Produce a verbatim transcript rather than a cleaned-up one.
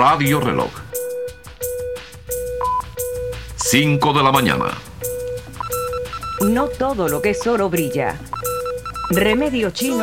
Radio Reloj. cinco de la mañana. No todo lo que es oro brilla. Remedio Chino